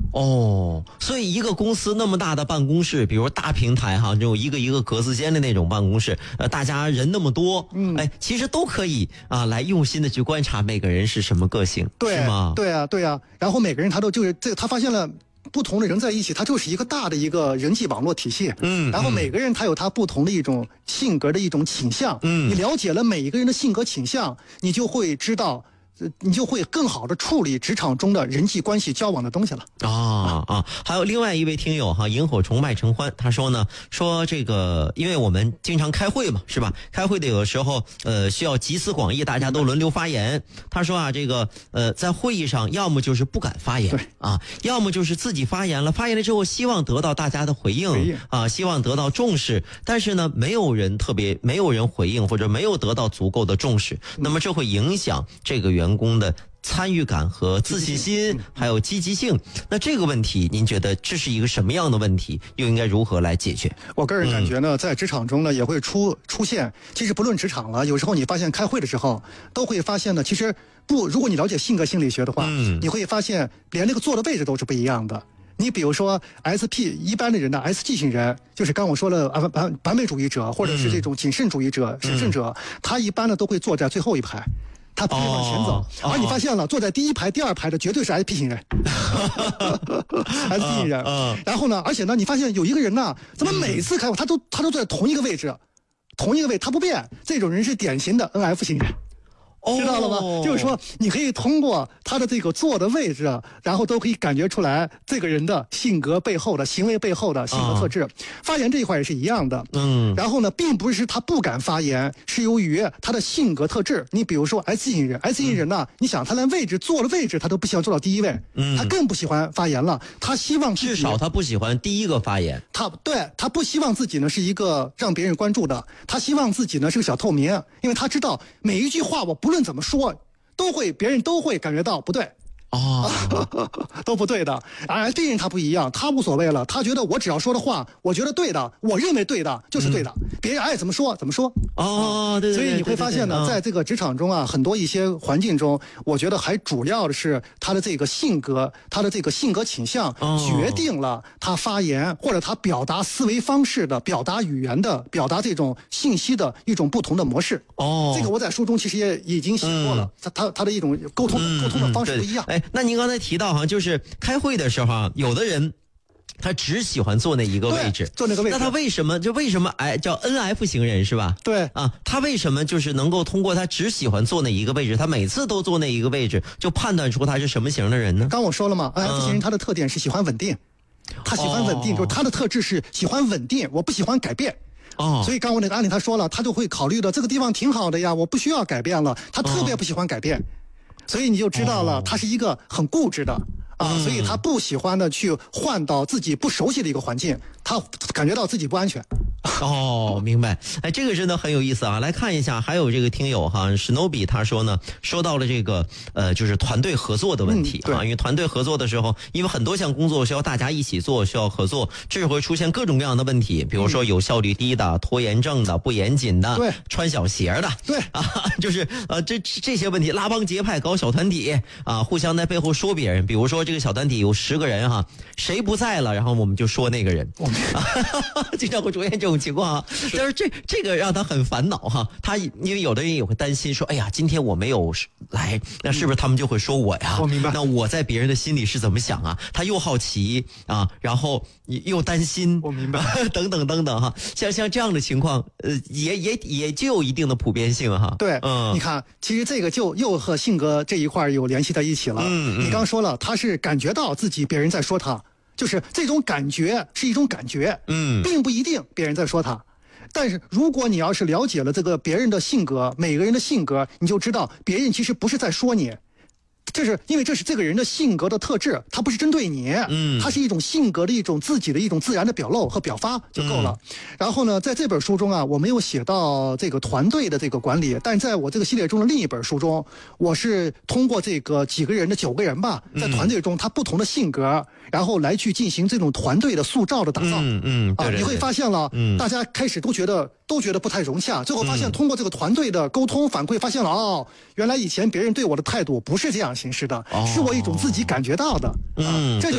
哦，所以一个公司那么大的办公室，比如大平台哈，就一个一个格子间的那种办公室，大家人那么多，其实都可以啊，来用心的去观察每个人是什么个性， 对， 是吗？ 对啊，对啊。然后每个人他都就是这个，他发现了不同的人在一起，他就是一个大的一个人际网络体系。然后每个人他有他不同的一种性格的一种倾向。你了解了每一个人的性格倾向，你就会知道。你就会更好的处理职场中的人际关系交往的东西了。 还有另外一位听友哈，萤火虫麦成欢，他说呢，说这个，因为我们经常开会嘛，是吧？开会的有的时候需要集思广益，大家都轮流发言。他说啊，这个在会议上，要么就是不敢发言啊，要么就是自己发言了，发言了之后希望得到大家的回应啊，希望得到重视，但是呢，没有人回应，或者没有得到足够的重视，那么这会影响这个员工的参与感和自信心，还有积极性。那这个问题，您觉得这是一个什么样的问题？又应该如何来解决？ 我个人感觉呢，在职场中呢，也会出现。其实不论职场了，有时候你发现开会的时候，都会发现呢，其实如果你了解性格心理学的话，你会发现连那个坐的位置都是不一样的。你比如说 SP 一般的人的 SG 型人，就是刚我说了完美主义者，或者是这种谨慎主义者、审慎者，他一般呢都会坐在最后一排。他不会往前走，而你发现了，坐在第一排、第二排的绝对是 SP 型人，SP 型人。然后呢，而且呢，你发现有一个人呢，怎么每次开会他都坐在同一个位置，他不变，这种人是典型的 NF 型人。知道了吗？就是说，你可以通过他的这个坐的位置，然后都可以感觉出来这个人的性格背后的、行为背后的性格特质。发言这一块也是一样的。然后呢，并不是他不敢发言，是由于他的性格特质。你比如说 S 型人 ，S 型人呢，你想他连坐的位置他都不喜欢坐到第一位，他更不喜欢发言了。他希望至少他不喜欢第一个发言。 他不希望自己呢是一个让别人关注的，他希望自己呢是个小透明，因为他知道每一句话我不论怎么说，别人都会感觉到不对。都不对的。这人他不一样，他无所谓了，他觉得我只要说的话，我觉得对的，我认为对的就是对的，别人爱怎么说怎么说。 对。 所以你会发现呢，在这个职场中啊，很多一些环境中，我觉得还主要的是他的这个性格，他的这个性格倾向决定了他发言或者他表达思维方式的、表达语言的、表达这种信息的一种不同的模式。这个我在书中其实也已经写过了，他的一种沟通的方式不一样。 那您刚才提到就是开会的时候啊，有的人他只喜欢坐那一个位置， 坐那个位置。 那他为什么叫 NF 型人是吧？ 对啊，他为什么就是能够通过他只喜欢坐那一个位置，他每次都坐那一个位置，就判断出他是什么型的人呢？ 刚我说了嘛，NF 型人他的特点是喜欢稳定，他喜欢稳定，就是他的特质是喜欢稳定，我不喜欢改变。所以刚我那个案例他说了，他就会考虑的这个地方挺好的呀，我不需要改变了，他特别不喜欢改变。所以你就知道了，他是一个很固执的所以他不喜欢的去换到自己不熟悉的一个环境，他感觉到自己不安全。 明白。这个真的很有意思啊！来看一下，还有这个听友哈，史诺比他说呢，说到了这个就是团队合作的问题因为团队合作的时候，因为很多项工作需要大家一起做，需要合作，这会出现各种各样的问题，比如说有效率低的、拖延症的、不严谨的、穿小鞋的，就是这些问题，拉帮结派搞小团体互相在背后说别人，比如说这个小团体有10个人谁不在了，然后我们就说那个人，经常会出现这种情况但是这个让他很烦恼他因为有的人也会担心说，哎呀，今天我没有来，那是不是他们就会说我呀？ 我明白。 那我在别人的心里是怎么想他又好奇然后又担心， 我明白。 等等像这样的情况，也就有一定的普遍性对，你看，其实这个就又和性格这一块有联系在一起了。你刚说了，他是感觉到自己别人在说他。就是这种感觉是一种感觉，并不一定别人在说他。但是如果你要是了解了这个别人的性格，每个人的性格，你就知道别人其实不是在说你，就是因为这是这个人的性格的特质，他不是针对你，他是一种性格的一种自己的一种自然的表露和表发就够了。然后呢，在这本书中我没有写到这个团队的这个管理，但在我这个系列中的另一本书中，我是通过这个几个人的9个人吧，在团队中他不同的性格，然后来去进行这种团队的塑造的打造。 对， 你会发现了，大家开始都觉得不太融洽，最后发现通过这个团队的沟通反馈，发现了原来以前别人对我的态度不是这样形式的，是我一种自己感觉到的。这就